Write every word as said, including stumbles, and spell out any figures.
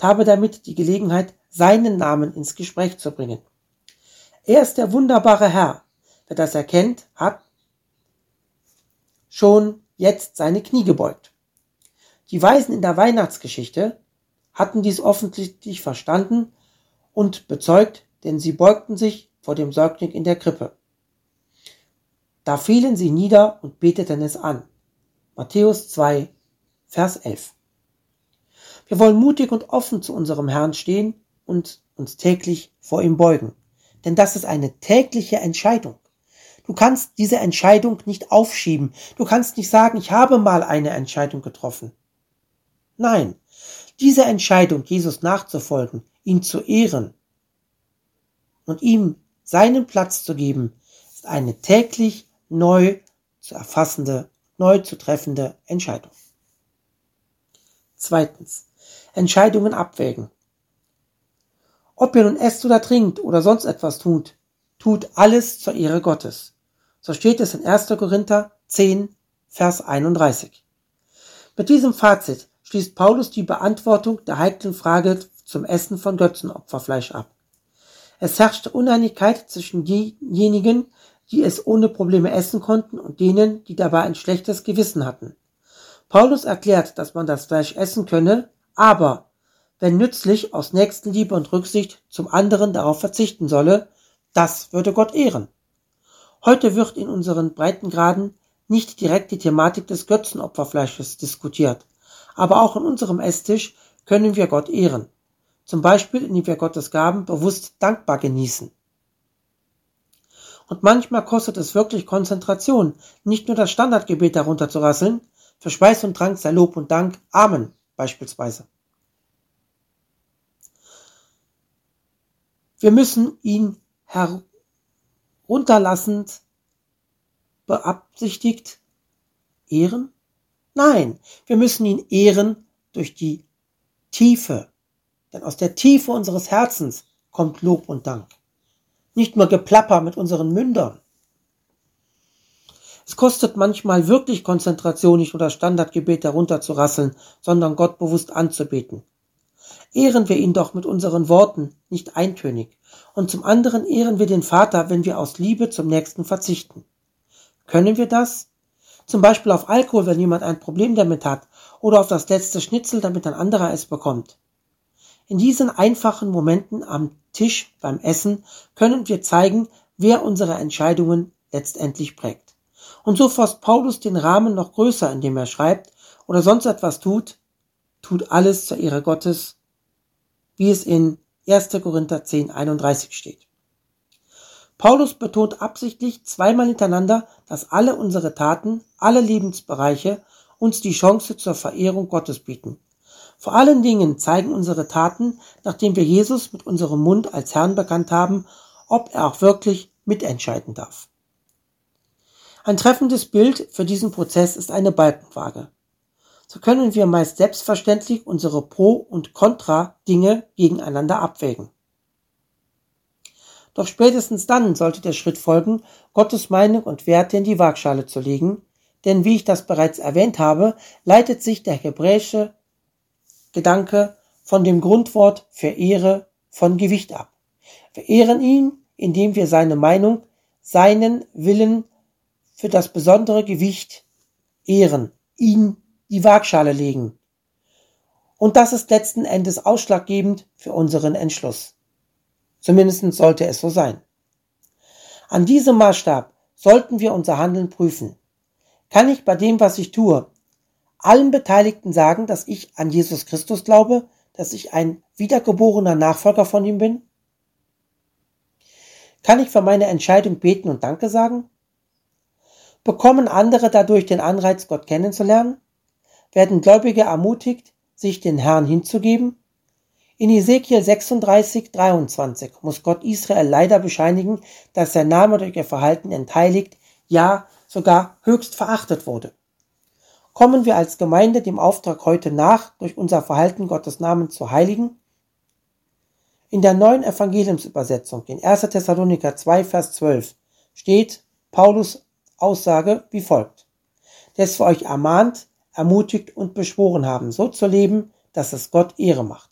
und habe damit die Gelegenheit, seinen Namen ins Gespräch zu bringen. Er ist der wunderbare Herr. Wer das erkennt, hat schon jetzt seine Knie gebeugt. Die Weisen in der Weihnachtsgeschichte hatten dies offensichtlich verstanden und bezeugt, denn sie beugten sich vor dem Säugling in der Krippe. Da fielen sie nieder und beteten es an. Matthäus zwei, Vers elf. Wir wollen mutig und offen zu unserem Herrn stehen und uns täglich vor ihm beugen. Denn das ist eine tägliche Entscheidung. Du kannst diese Entscheidung nicht aufschieben. Du kannst nicht sagen, ich habe mal eine Entscheidung getroffen. Nein, diese Entscheidung, Jesus nachzufolgen, ihn zu ehren und ihm seinen Platz zu geben, ist eine täglich neu zu erfassende, neu zu treffende Entscheidung. Zweitens, Entscheidungen abwägen. Ob ihr nun esst oder trinkt oder sonst etwas tut, tut alles zur Ehre Gottes. So steht es in erster Korinther zehn, Vers einunddreißig. Mit diesem Fazit schließt Paulus die Beantwortung der heiklen Frage zum Essen von Götzenopferfleisch ab. Es herrschte Uneinigkeit zwischen denjenigen, die es ohne Probleme essen konnten, und denen, die dabei ein schlechtes Gewissen hatten. Paulus erklärt, dass man das Fleisch essen könne, aber wenn nützlich, aus Nächstenliebe und Rücksicht zum anderen darauf verzichten solle, das würde Gott ehren. Heute wird in unseren Breitengraden nicht direkt die Thematik des Götzenopferfleisches diskutiert, aber auch an unserem Esstisch können wir Gott ehren. Zum Beispiel, indem wir Gottes Gaben bewusst dankbar genießen. Und manchmal kostet es wirklich Konzentration, nicht nur das Standardgebet darunter zu rasseln, für Speis und Trank sei Lob und Dank, Amen beispielsweise. Wir müssen ihn herunterlassend, beabsichtigt ehren? Nein, wir müssen ihn ehren durch die Tiefe. Denn aus der Tiefe unseres Herzens kommt Lob und Dank. Nicht nur Geplapper mit unseren Mündern. Es kostet manchmal wirklich Konzentration, nicht nur das Standardgebet herunterzurasseln, sondern Gott bewusst anzubeten. Ehren wir ihn doch mit unseren Worten, nicht eintönig. Und zum anderen ehren wir den Vater, wenn wir aus Liebe zum Nächsten verzichten. Können wir das? Zum Beispiel auf Alkohol, wenn jemand ein Problem damit hat, oder auf das letzte Schnitzel, damit ein anderer es bekommt. In diesen einfachen Momenten am Tisch beim Essen können wir zeigen, wer unsere Entscheidungen letztendlich prägt. Und so fasst Paulus den Rahmen noch größer, indem er schreibt oder sonst etwas tut, tut alles zur Ehre Gottes, wie es in erster Korinther zehn, einunddreißig steht. Paulus betont absichtlich zweimal hintereinander, dass alle unsere Taten, alle Lebensbereiche uns die Chance zur Verehrung Gottes bieten. Vor allen Dingen zeigen unsere Taten, nachdem wir Jesus mit unserem Mund als Herrn bekannt haben, ob er auch wirklich mitentscheiden darf. Ein treffendes Bild für diesen Prozess ist eine Balkenwaage. So können wir meist selbstverständlich unsere Pro- und Kontra-Dinge gegeneinander abwägen. Doch spätestens dann sollte der Schritt folgen, Gottes Meinung und Werte in die Waagschale zu legen, denn wie ich das bereits erwähnt habe, leitet sich der hebräische Gedanke von dem Grundwort verehre von Gewicht ab. Wir ehren ihn, indem wir seine Meinung, seinen Willen für das besondere Gewicht ehren, ihn die Waagschale legen. Und das ist letzten Endes ausschlaggebend für unseren Entschluss. Zumindest sollte es so sein. An diesem Maßstab sollten wir unser Handeln prüfen. Kann ich bei dem, was ich tue, allen Beteiligten sagen, dass ich an Jesus Christus glaube, dass ich ein wiedergeborener Nachfolger von ihm bin? Kann ich für meine Entscheidung beten und Danke sagen? Bekommen andere dadurch den Anreiz, Gott kennenzulernen? Werden Gläubige ermutigt, sich den Herrn hinzugeben? In Ezekiel sechsunddreißig, dreiundzwanzig muss Gott Israel leider bescheinigen, dass sein Name durch ihr Verhalten entheiligt, ja sogar höchst verachtet wurde. Kommen wir als Gemeinde dem Auftrag heute nach, durch unser Verhalten Gottes Namen zu heiligen? In der neuen Evangeliumsübersetzung, in erster Thessaloniker zwei, Vers zwölf, steht Paulus' Aussage wie folgt: Des wir euch ermahnt, ermutigt und beschworen haben, so zu leben, dass es Gott Ehre macht.